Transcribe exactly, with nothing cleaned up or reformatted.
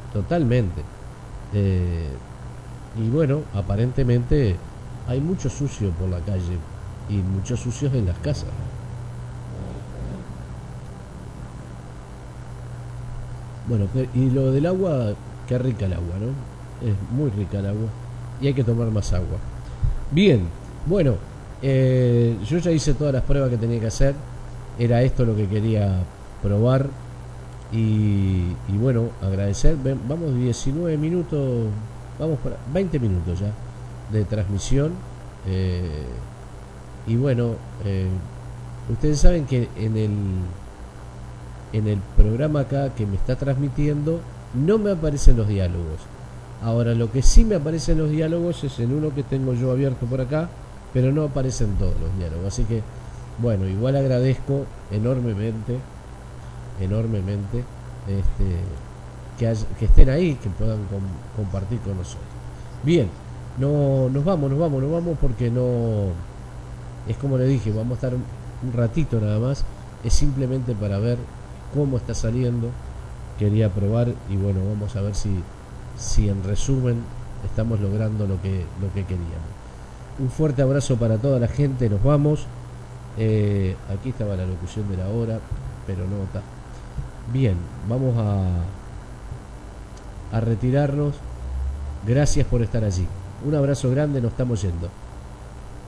totalmente. Eh, y bueno, aparentemente hay mucho sucio por la calle y muchos sucios en las casas. Bueno, y lo del agua, qué rica el agua, ¿no? Es muy rica el agua y hay que tomar más agua. Bien, bueno, eh, yo ya hice todas las pruebas que tenía que hacer. Era esto lo que quería probar. Y, y bueno, agradecer. Vamos diecinueve minutos, vamos para veinte minutos ya de transmisión. Eh, y bueno, eh, ustedes saben que en el, en el programa acá que me está transmitiendo no me aparecen los diálogos. Ahora, lo que sí me aparecen los diálogos es en uno que tengo yo abierto por acá, pero no aparecen todos los diálogos. Así que, bueno, igual agradezco enormemente, enormemente, este, que, hay, que estén ahí, que puedan com, compartir con nosotros. Bien, no, nos vamos, nos vamos, nos vamos porque no, es como le dije, vamos a estar un, un ratito nada más, es simplemente para ver cómo está saliendo, quería probar y bueno, vamos a ver si si en resumen estamos logrando lo que, lo que queríamos. Un fuerte abrazo para toda la gente, nos vamos. Eh, aquí estaba la locución de la hora, pero no está. Bien, vamos a, a retirarnos. Gracias por estar allí. Un abrazo grande, nos estamos yendo.